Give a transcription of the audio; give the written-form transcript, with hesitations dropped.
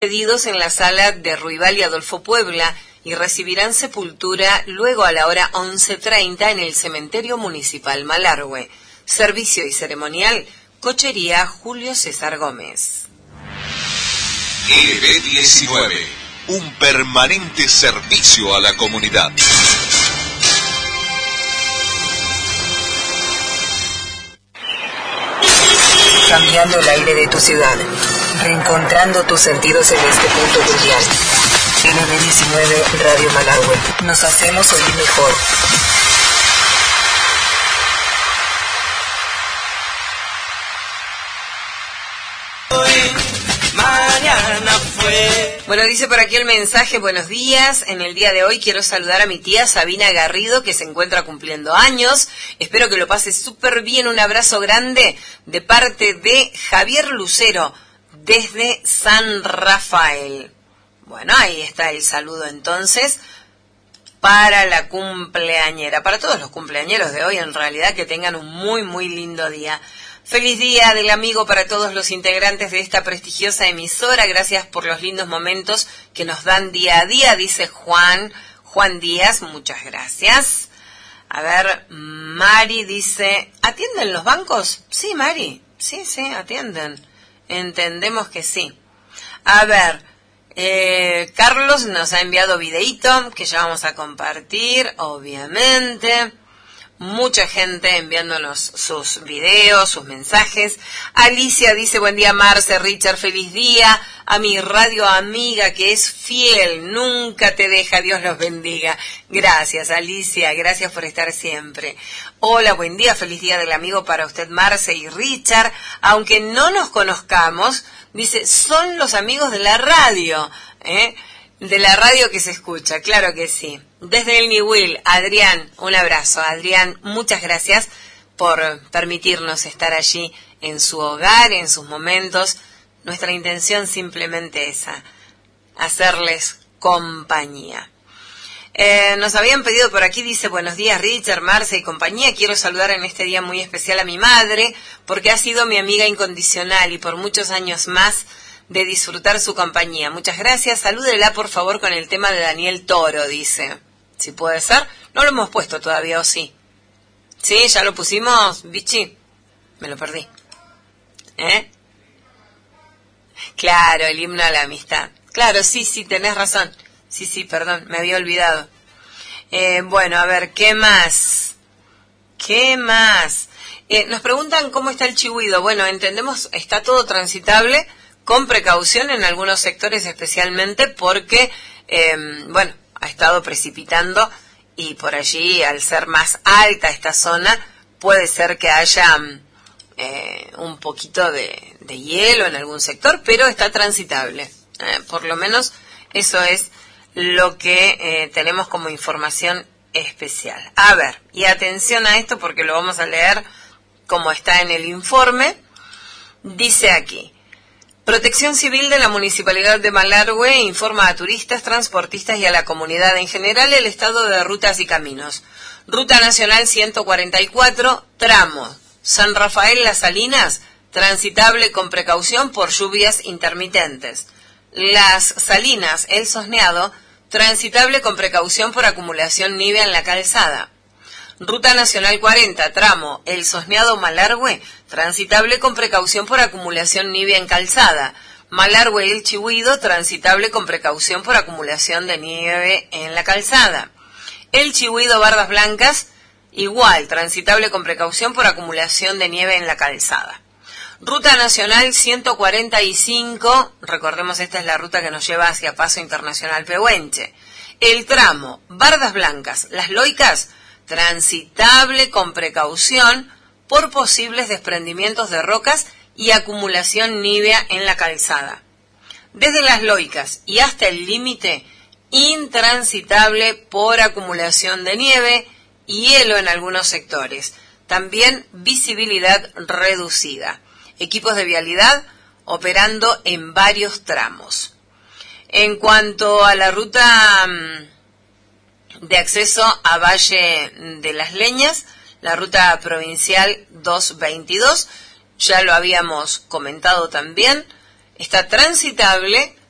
Pedidos en la sala de Ruibal y Adolfo Puebla y recibirán sepultura luego a la hora 11:30 en el Cementerio Municipal Malargüe. Servicio y ceremonial, Cochería Julio César Gómez. LB19, un permanente servicio a la comunidad. Cambiando el aire de tu ciudad, reencontrando tus sentidos en este punto mundial. LB19 Radio Malargüe. Nos hacemos oír mejor. Bueno, dice por aquí el mensaje, buenos días, en el día de hoy quiero saludar a mi tía Sabina Garrido, que se encuentra cumpliendo años, espero que lo pase súper bien, un abrazo grande de parte de Javier Lucero, desde San Rafael. Bueno, ahí está el saludo entonces, para la cumpleañera, para todos los cumpleañeros de hoy, en realidad, que tengan un muy, muy lindo día. Feliz día del amigo para todos los integrantes de esta prestigiosa emisora. Gracias por los lindos momentos que nos dan día a día, dice Juan Díaz. Muchas gracias. A ver, Mari dice, ¿atienden los bancos? Sí, Mari. Sí, atienden. Entendemos que sí. A ver, Carlos nos ha enviado videíto que ya vamos a compartir, obviamente. Mucha gente enviándonos sus videos, sus mensajes. Alicia dice, buen día Marce, Richard, feliz día. A mi radio amiga que es fiel, nunca te deja, Dios los bendiga. Gracias Alicia, gracias por estar siempre. Hola, buen día, feliz día del amigo para usted Marce y Richard. Aunque no nos conozcamos, dice, son los amigos de la radio, de la radio que se escucha, claro que sí. Desde el Niwil, Adrián, un abrazo. Adrián, muchas gracias por permitirnos estar allí en su hogar, en sus momentos. Nuestra intención simplemente esa, hacerles compañía. Nos habían pedido por aquí, dice, buenos días Richard, Marce y compañía. Quiero saludar en este día muy especial a mi madre, porque ha sido mi amiga incondicional y por muchos años más de disfrutar su compañía. Muchas gracias. Salúdela por favor con el tema de Daniel Toro, dice. Si puede ser. No lo hemos puesto todavía, ¿o sí? ¿Sí? ¿Ya lo pusimos, Bichi? Me lo perdí. Claro, el himno a la amistad. Claro, sí, tenés razón. Sí, perdón, me había olvidado. Bueno, a ver, ¿qué más? Nos preguntan cómo está el Chihuido. Bueno, entendemos, está todo transitable, con precaución en algunos sectores especialmente porque, ha estado precipitando y por allí, al ser más alta esta zona, puede ser que haya un poquito de hielo en algún sector, pero está transitable. Por lo menos eso es lo que tenemos como información especial. A ver, y atención a esto porque lo vamos a leer como está en el informe. Dice aquí, Protección Civil de la Municipalidad de Malargüe informa a turistas, transportistas y a la comunidad en general el estado de rutas y caminos. Ruta Nacional 144, tramo San Rafael Las Salinas, transitable con precaución por lluvias intermitentes. Las Salinas, El Sosneado, transitable con precaución por acumulación nieve en la calzada. Ruta Nacional 40, tramo El Sosneado Malargüe, transitable con precaución por acumulación nieve en calzada. Malargüe El Chihuido, transitable con precaución por acumulación de nieve en la calzada. El Chihuido Bardas Blancas, igual, transitable con precaución por acumulación de nieve en la calzada. Ruta Nacional 145, recordemos esta es la ruta que nos lleva hacia Paso Internacional Pehuenche. El tramo Bardas Blancas, Las Loicas, transitable con precaución por posibles desprendimientos de rocas y acumulación nívea en la calzada. Desde Las Loicas y hasta el límite, intransitable por acumulación de nieve y hielo en algunos sectores. También visibilidad reducida. Equipos de vialidad operando en varios tramos. En cuanto a la ruta de acceso a Valle de las Leñas, la ruta provincial 222, ya lo habíamos comentado también, está transitable